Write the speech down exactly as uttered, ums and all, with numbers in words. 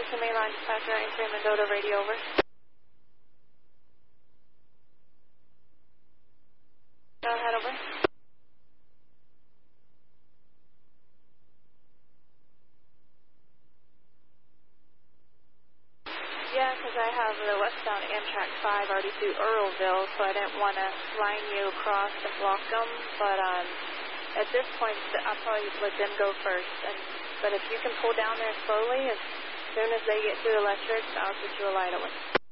Houston Mainline Dispatcher, Aintree Mendota, radio over. Go ahead, over. Yeah, because I have the westbound Amtrak five already through Earlville, so I didn't want to line you across and block them. But um, at this point, I'll probably let them go first. And but if you can pull down there slowly, as soon as they get through electric, I'll get you a light over.